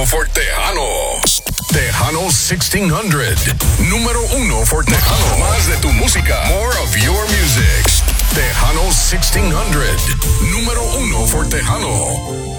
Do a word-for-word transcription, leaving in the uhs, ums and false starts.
uno for Tejanos. Tejanos sixteen hundred. Número uno for Tejanos. Más de tu música. More of your music. Tejanos sixteen hundred. Número uno for Tejano.